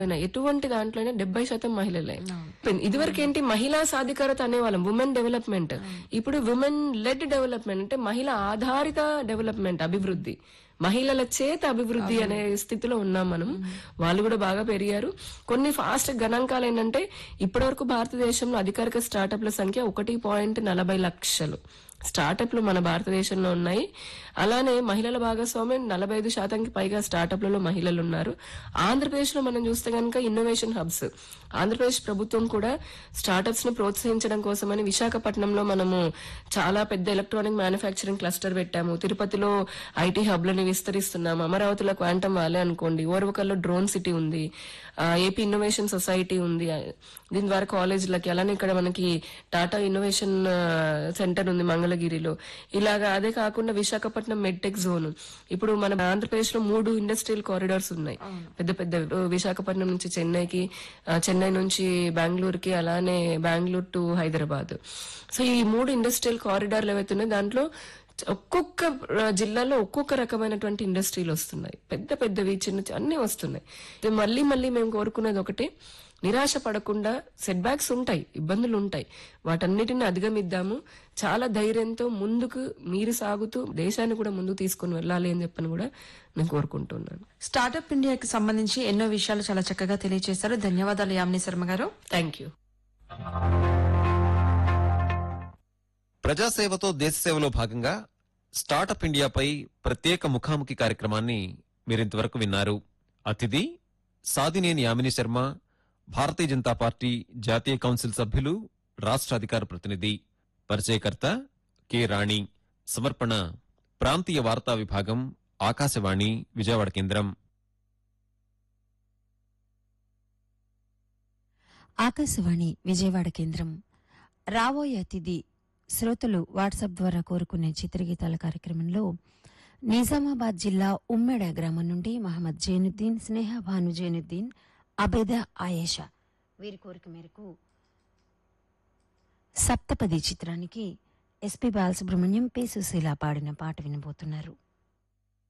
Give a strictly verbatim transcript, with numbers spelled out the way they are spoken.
ఎటువంటి దాంట్లోనే డెబ్బై శాతం మహిళలే. ఇదివరకు ఏంటి మహిళా సాధికారత అనేవాళ్ళం, ఉమెన్ డెవలప్మెంట్. ఇప్పుడు ఉమెన్ లెడ్ డెవలప్మెంట్ అంటే మహిళ ఆధారిత డెవలప్మెంట్, అభివృద్ధి, మహిళల చేత అభివృద్ధి అనే స్థితిలో ఉన్నాం మనం. వాళ్ళు కూడా బాగా పెరిగారు. కొన్ని ఫాస్ట్ గణాంకాలు ఏంటంటే ఇప్పటి వరకు భారతదేశంలో అధికారిక స్టార్టప్ల సంఖ్య ఒకటి పాయింట్ నలభై లక్షలు స్టార్టప్లు మన భారతదేశంలో ఉన్నాయి. అలానే మహిళల భాగస్వామ్యం నలభై ఐదు శాతానికి పైగా స్టార్టప్లలో మహిళలు ఉన్నారు. ఆంధ్రప్రదేశ్ లో మనం చూస్తే కనుక ఇన్నోవేషన్ హబ్స్, ఆంధ్రప్రదేశ్ ప్రభుత్వం కూడా స్టార్టప్స్ ని ప్రోత్సహించడం కోసమని విశాఖపట్నంలో మనము చాలా పెద్ద ఎలక్ట్రానిక్ మ్యానుఫ్యాక్చరింగ్ క్లస్టర్ పెట్టాము. తిరుపతిలో ఐటీ హబ్లని విస్తరిస్తున్నాము. అమరావతిలో క్వాంటమ్ వ్యాలీ అనుకోండి, ఓర్వకల్లో డ్రోన్ సిటీ ఉంది, ఏపీ ఇన్నోవేషన్ సొసైటీ ఉంది. దీని ద్వారా కాలేజీలకి, అలానే ఇక్కడ మనకి టాటా ఇన్నోవేషన్ సెంటర్ ఉంది మంగళగిరిలో. ఇలాగా అదే కాకుండా విశాఖపట్నం మెడ్టెక్ జోన్. ఇప్పుడు మన ఆంధ్రప్రదేశ్ లో మూడు ఇండస్ట్రియల్ కారిడార్స్ ఉన్నాయి, పెద్ద పెద్ద. విశాఖపట్నం నుంచి చెన్నైకి, చెన్నై నుంచి బెంగళూరుకి, అలానే బెంగళూరు టు హైదరాబాద్. సో ఈ మూడు ఇండస్ట్రియల్ కారిడార్లు ఏవైతున్నాయి దాంట్లో ఒక్కొక్క జిల్లాలో ఒక్కొక్క రకమైనటువంటి ఇండస్ట్రీలు వస్తున్నాయి, పెద్ద పెద్దవి, చిన్న అన్ని వస్తున్నాయి. మళ్ళీ మళ్ళీ మేము కోరుకునేది ఒకటి, నిరాశ పడకుండా, సెట్ బ్యాక్స్ ఉంటాయి, ఇబ్బందులు ఉంటాయి, వాటన్నిటిని అధిగమిద్దాము. చాలా ధైర్యంతో ముందుకు మీరు సాగుతూ దేశాన్ని కూడా ముందుకు తీసుకుని వెళ్ళాలి అని చెప్పని కూడా నేను కోరుకుంటున్నాను. స్టార్టప్ ఇండియాకి సంబంధించి ఎన్నో విషయాలు చాలా చక్కగా తెలియజేశారు. ధన్యవాదాలు యామిని శర్మ గారు. Thank you. ప్రజాసేవతో దేశసేవలో భాగంగా స్టార్టప్ ఇండియాపై ప్రత్యేక ముఖాముఖి కార్యక్రమాన్ని మీరింతవరకు విన్నారు. అతిథి సాదినేని యామిని శర్మ, భారతీయ జనతా పార్టీ జాతీయ కౌన్సిల్ సభ్యులు, రాష్ట్ర అధికార ప్రతినిధి. పరిచయకర్త కె రాణి. సమర్పణ ప్రాంతీయ వార్తా విభాగం, ఆకాశవాణి విజయవాడ కేంద్రం. ఆకాశవాణి విజయవాడ కేంద్రం. రాబోయే అతిథి శ్రోతలు వాట్సాప్ ద్వారా కోరుకునే చిత్రగీతాల కార్యక్రమంలో నిజామాబాద్ జిల్లా ఉమ్మెడ గ్రామం నుండి మహమ్మద్ జైనుద్దీన్, స్నేహ భాను జైనుద్దీన్, అబేదా ఆయేషా వీరి కోరిక మేరకు సప్తపది చిత్రానికి ఎస్పి బాలసుబ్రహ్మణ్యం, పి సుశీల పాడిన పాట వినబోతున్నారు.